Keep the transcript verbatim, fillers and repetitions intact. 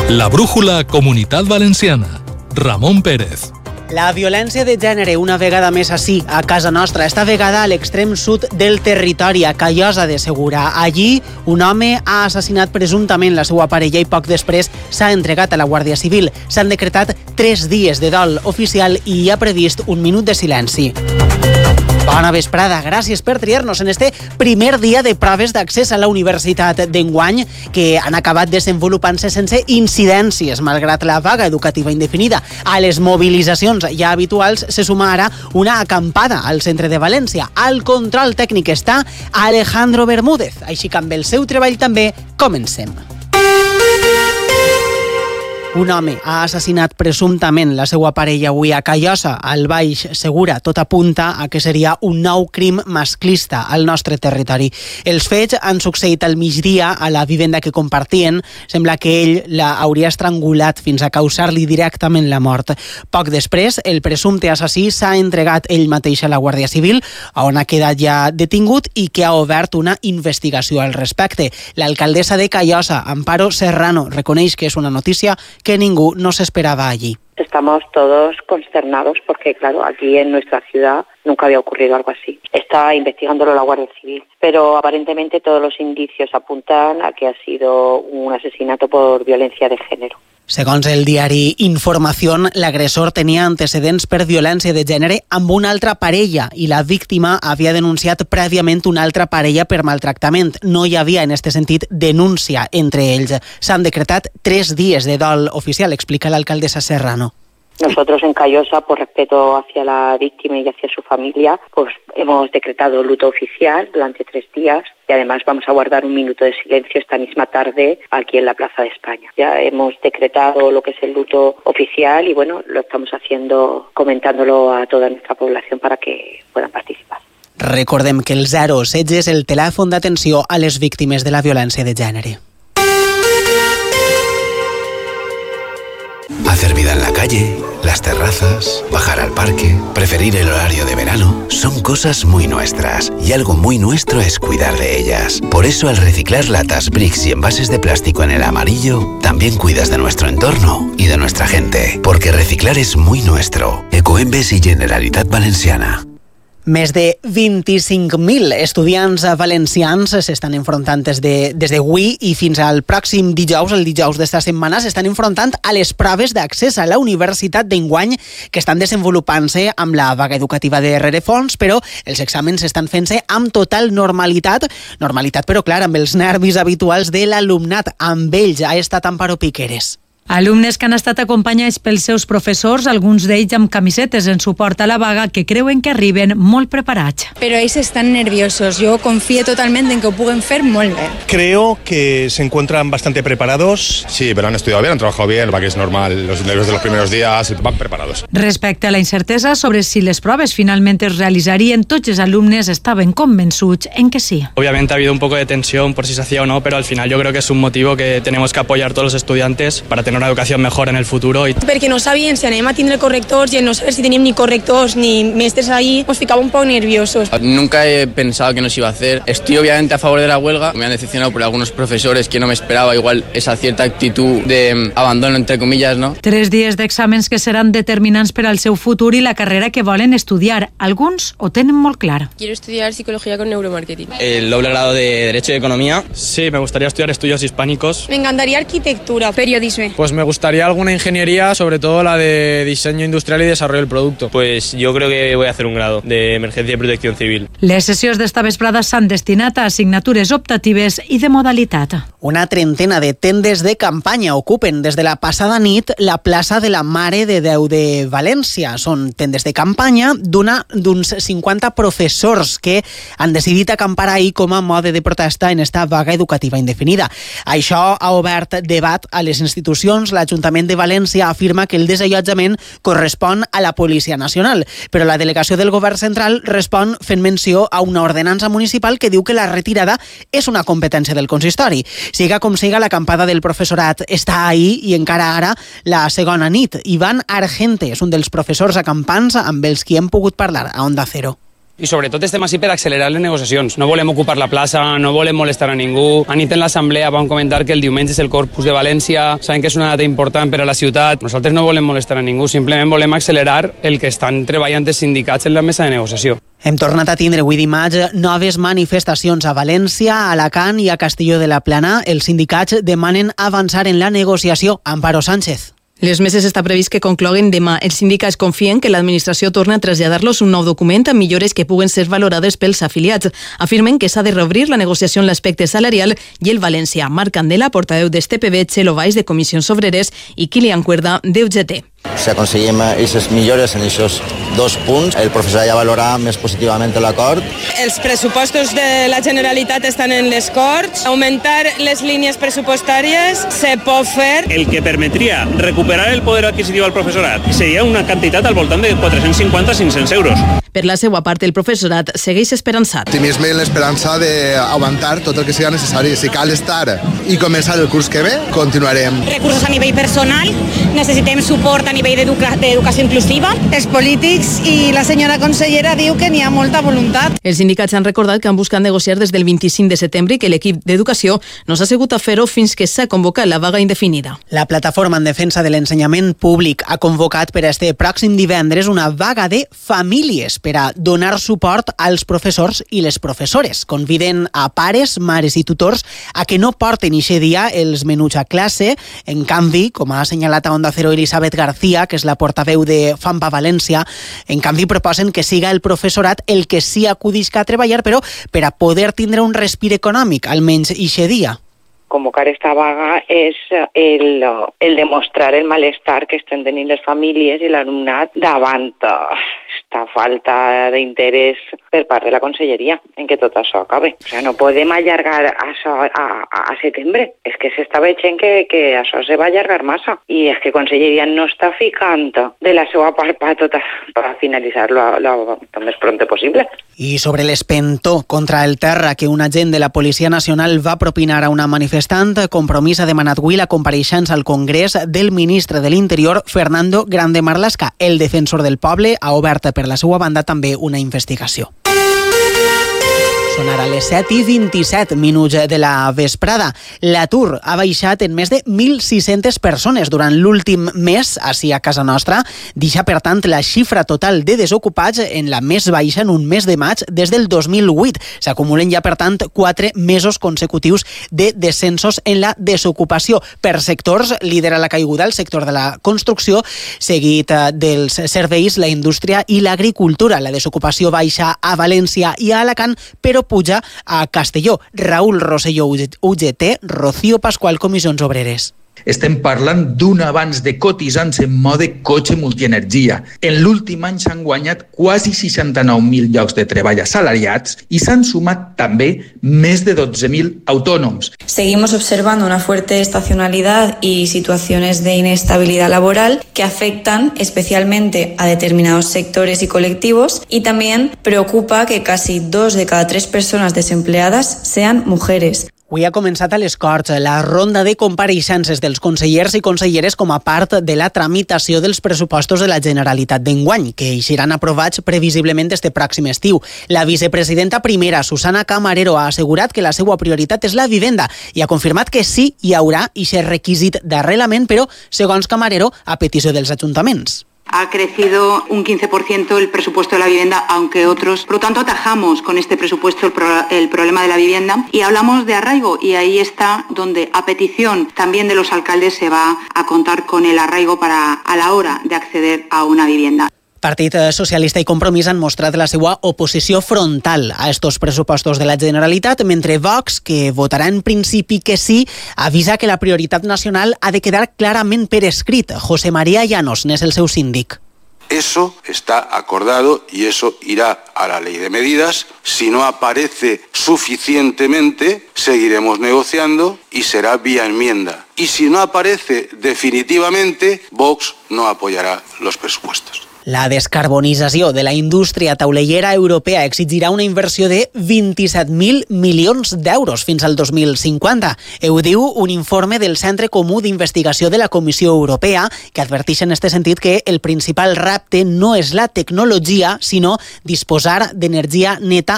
La brújula Comunitat Valenciana. Ramon Pérez. La violència de gènere, una vegada més ací, a casa nostra, esta vegada a l'extrem sud del territori, a Callosa de Segura. Allí, un home ha assassinat presumptament la seva parella i poc després s'ha entregat a la Guàrdia Civil. S'han decretat tres dies de dol oficial i hi ha previst un minut de silenci. Bona vesprada, gràcies per triar-nos en este primer dia de proves d'accés a la universitat d'enguany, que han acabat desenvolupant-se sense incidències, malgrat la vaga educativa indefinida. A les mobilitzacions ja habituals se suma ara una acampada al centre de València. Al control tècnic està Alejandro Bermúdez, així que amb el seu treball també comencem. Un home ha assassinat presumptament la seva parella avui a Callosa, al Baix Segura. Tot apunta a que seria un nou crim masclista al nostre territori. Els fets han succeït al migdia a la vivenda que compartien. Sembla que ell la hauria estrangulat fins a causar-li directament la mort. Poc després, el presumpte assassí s'ha entregat ell mateix a la Guàrdia Civil, on ha quedat ja detingut i que ha obert una investigació al respecte. L'alcaldessa de Callosa, Amparo Serrano, reconeix que és una notícia que ningú no se esperaba allí. Estamos todos consternados porque, claro, aquí en nuestra ciudad nunca había ocurrido algo así. Está investigándolo la Guardia Civil, pero aparentemente todos los indicios apuntan a que ha sido un asesinato por violencia de género. Segons el diari Información, l'agressor tenia antecedents per violència de gènere amb una altra parella i la víctima havia denunciat prèviament una altra parella per maltractament. No hi havia, en aquest sentit, denúncia entre ells. S'han decretat tres dies de dol oficial, explica l'alcaldessa Serrano. Nosotros en Callosa, por respeto hacia la víctima y hacia su familia, pues hemos decretado luto oficial durante tres días y además vamos a guardar un minuto de silencio esta misma tarde aquí en la Plaza de España. Ya hemos decretado lo que es el luto oficial y bueno, lo estamos haciendo, comentándolo a toda nuestra población para que puedan participar. Recordem que el zero setze és el telèfon d'atenció a les víctimes de la violència de gènere. Hacer vida en la calle, las terrazas, bajar al parque, preferir el horario de verano, son cosas muy nuestras y algo muy nuestro es cuidar de ellas. Por eso al reciclar latas, bricks y envases de plástico en el amarillo, también cuidas de nuestro entorno y de nuestra gente, porque reciclar es muy nuestro. Ecoembes y Generalitat Valenciana. Més de vint-i-cinc mil estudiants valencians s'estan enfrontant des de, des d'avui i fins al pròxim dijous, el dijous d'esta setmana, s'estan enfrontant a les proves d'accés a la universitat d'enguany que estan desenvolupant-se amb la vaga educativa de Rerefons, però els exàmens estan fent-se amb total normalitat, normalitat però clar, amb els nervis habituals de l'alumnat. Amb ells ha estat Amparo Piqueres. Alumnes que han estat acompanyats pels seus professors, alguns d'ells amb camisetes en suport a la vaga, que creuen que arriben molt preparats. Però ells estan nerviosos. Yo confío totalmente en que ho puguen fer molt bé. Creo que se encuentran bastante preparados. Sí, pero han estudiado bien, han trabajado bien, va que es normal. Los nervios de los primeros días van preparados. Respecte a la incertesa sobre si les proves finalment es realitzarien, tots els alumnes estaven convençuts en que sí. Obviamente ha habido un poco de tensión por si se hacía o no, pero al final yo creo que es un motivo que tenemos que apoyar todos los estudiantes para tener una educación mejor en el futuro. I... Perquè no sabien si anem a tindre correctors i no saber si teníem ni correctors ni mestres ahí, nos ficaba un poco nerviosos. Nunca he pensado que nos iba a hacer. Estoy obviamente a favor de la huelga. Me han decepcionado por algunos profesores que no me esperaba, igual esa cierta actitud de abandono, entre comillas, ¿no? Tres dies d'exàmens que seran determinants per al seu futur i la carrera que volen estudiar. Alguns ho tenen molt clar. Quiero estudiar psicología con neuromarketing. El doble grado de Derecho y Economía. Sí, me gustaría estudiar estudios hispánicos. Me encantaría arquitectura, periodismo. Pues me gustaría alguna ingeniería, sobre todo la de diseño industrial y desarrollo del producto. Pues yo creo que voy a hacer un grado de emergencia y protección civil. Les sessions d'esta vesprada s'han destinat a assignatures optatives i de modalitat. Una trentena de tendes de campanya ocupen des de la passada nit la plaça de la Mare de Déu de València. Són tendes de campanya d'una d'uns cinquanta professors que han decidit acampar ahir com a mode de protesta en esta vaga educativa indefinida. Això ha obert debat a les institucions. L'Ajuntament de València afirma que el desallotjament correspon a la Policia Nacional, però la delegació del Govern Central respon fent menció a una ordenança municipal que diu que la retirada és una competència del consistori. Siga com siga, l'acampada del professorat està ahí i encara ara la segona nit. Ivan Argente és un dels professors acampants amb els qui hem pogut parlar a Onda Cero. I sobretot estem així per accelerar les negociacions. No volem ocupar la plaça, no volem molestar a ningú. Anit en l'assemblea vam comentar que el diumenge és el Corpus de València, sabem que és una data important per a la ciutat. Nosaltres no volem molestar a ningú, simplement volem accelerar el que estan treballant els sindicats en la mesa de negociació. Hem tornat a tindre avui dimarts noves manifestacions a València, a Alacant i a Castelló de la Plana. Els sindicats demanen avançar en la negociació. Amparo Sánchez. Les meses està previst que concloguin demà. Els sindicats confien que l'administració torna a traslladar-los un nou document amb millores que puguen ser valorades pels afiliats. Afirmen que s'ha de reobrir la negociació en l'aspecte salarial i el València. Marc Candela, portaveu d'Este P B, Txelo Valls de Comissions Obreres i Kilian Cuerda d'U G T. Si aconseguim aquestes millores en aquests dos punts, el professorat ja valorarà més positivament l'acord. Els pressupostos de la Generalitat estan en les Corts. Augmentar les línies pressupostàries se pot fer. El que permetria recuperar el poder adquisitiu al professorat seria una quantitat al voltant de quatre-cents cinquanta a cinc-cents euros. Per la seva part, el professorat segueix esperançat. Optimisme i l'esperança d'aguantar tot el que sigui necessari. Si cal estar i començar el curs que ve, continuarem. Recursos a nivell personal, necessitem suport a nivell d'educació inclusiva. Els polítics i la senyora consellera diu que n'hi ha molta voluntat. Els sindicats han recordat que han buscat negociar des del vint-i-cinc de setembre i que l'equip d'educació no s'ha assegut a fer-ho fins que s'ha convocat la vaga indefinida. La plataforma en defensa de l'ensenyament públic ha convocat per este pròxim divendres una vaga de famílies per a donar suport als professors i les professores. Conviden a pares, mares i tutors a que no porten ixe dia els menuts a classe. En canvi, com ha assenyalat a Onda Cero Elisabet García, que és la portaveu de FAMPA València, en canvi proposen que siga el professorat el que sí acudisca a treballar, però per a poder tindre un respir econòmic, almenys ixe dia. Convocar esta vaga és el, el demostrar el malestar que estan tenint les famílies i l'alumnat davant esta falta d'interès per part de la conselleria en què tot això acabe. O sigui, no podem allargar això a, a, a setembre. És que s'està veient que, que això se va allargar massa. I és que conselleria no està ficant de la seva part per, tota, per finalitzar-lo lo més pront possible. I sobre l'espentó contra el terra que un agent de la Policia Nacional va propinar a una manifestant, Compromís ha demanat avui la compareixença al Congrés del ministre de l'Interior, Fernando Grande Marlaska. El defensor del poble ha obert per la seva banda també una investigació. Són ara les set i vint-i-set minuts de la vesprada. L'atur ha baixat en més de mil sis-centes persones durant l'últim mes ací a casa nostra. Deixa, per tant, la xifra total de desocupats en la més baixa en un mes de maig des del dos mil vuit. S'acumulen ja, per tant, quatre mesos consecutius de descensos en la desocupació. Per sectors, lidera la caiguda el sector de la construcció, seguit dels serveis, la indústria i l'agricultura. La desocupació baixa a València i a Alacant, però puja a Castelló. Raúl Rosselló, U G T, Rocío Pascual, Comissions Obreres. Estem parlant d'un avanç de cotitzants en mode cotxe multienergia. En l'últim any s'han guanyat quasi seixanta-nou mil llocs de treball assalariats i s'han sumat també més de dotze mil autónomos. Seguimos observando una fuerte estacionalidad y situaciones de inestabilidad laboral que afectan especialmente a determinados sectores y colectivos, y también preocupa que casi dos de cada tres personas desempleadas sean mujeres. Avui ha començat a les Corts la ronda de compareixences dels consellers i conselleres com a part de la tramitació dels pressupostos de la Generalitat d'enguany, que eixiran aprovats previsiblement este pròxim estiu. La vicepresidenta primera, Susana Camarero, ha assegurat que la seva prioritat és la vivenda i ha confirmat que sí hi haurà ixe requisit d'arrelament, però, segons Camarero, a petició dels ajuntaments. Ha crecido un quince por ciento el presupuesto de la vivienda, aunque otros. Por lo tanto, atajamos con este presupuesto el, pro- el problema de la vivienda y hablamos de arraigo, y ahí está donde, a petición también de los alcaldes, se va a contar con el arraigo para a la hora de acceder a una vivienda. Partit Socialista i Compromís han mostrat la seva oposició frontal a estos pressupostos de la Generalitat, mentre Vox, que votarà en principi que sí, avisa que la prioritat nacional ha de quedar clarament per escrit. José María Llanos n'és el seu síndic. Eso está acordado y eso irá a la ley de medidas. Si no aparece suficientemente, seguiremos negociando y será vía enmienda. Y si no aparece definitivamente, Vox no apoyará los presupuestos. La descarbonització de la indústria taulellera europea exigirà una inversió de vint-i-set mil milions d'euros fins al dos mil cinquanta. Ho diu un informe del Centre Comú d'Investigació de la Comissió Europea que adverteix en aquest sentit que el principal repte no és la tecnologia, sinó disposar d'energia neta